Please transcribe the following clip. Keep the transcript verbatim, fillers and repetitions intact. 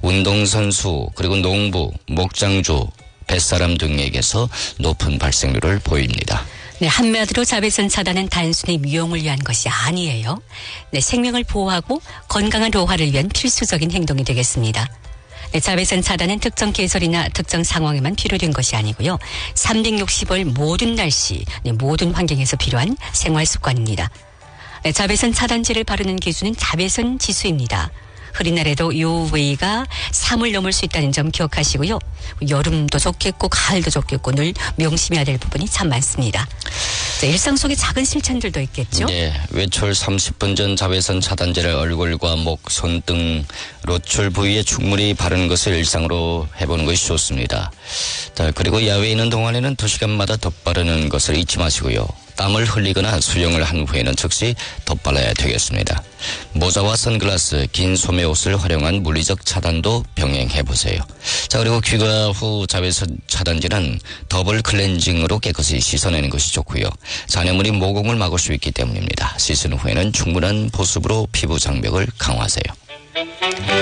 운동선수 그리고 농부, 목장주, 뱃사람 등에게서 높은 발생률을 보입니다. 네, 한마디로 자외선 차단은 단순히 미용을 위한 것이 아니에요. 네, 생명을 보호하고 건강한 로화를 위한 필수적인 행동이 되겠습니다. 네, 자외선 차단은 특정 계절이나 특정 상황에만 필요된 것이 아니고요. 삼백육십 일 모든 날씨, 네, 모든 환경에서 필요한 생활 습관입니다. 네, 자외선 차단제를 바르는 기준은 자외선 지수입니다. 흐린 날에도 유브이가 삼을 넘을 수 있다는 점 기억하시고요. 여름도 좋겠고 가을도 좋겠고 늘 명심해야 될 부분이 참 많습니다. 자, 일상 속에 작은 실천들도 있겠죠. 네, 외출 삼십 분 전 자외선 차단제를 얼굴과 목, 손등 노출 부위에 충분히 바르는 것을 일상으로 해보는 것이 좋습니다. 자, 그리고 야외에 있는 동안에는 두 시간마다 덧바르는 것을 잊지 마시고요. 땀을 흘리거나 수영을 한 후에는 즉시 덧발라야 되겠습니다. 모자와 선글라스, 긴 소매 옷을 활용한 물리적 차단도 병행해보세요. 자, 그리고 귀가 후 자외선 차단제는 더블 클렌징으로 깨끗이 씻어내는 것이 좋고요. 잔여물이 모공을 막을 수 있기 때문입니다. 씻은 후에는 충분한 보습으로 피부 장벽을 강화하세요.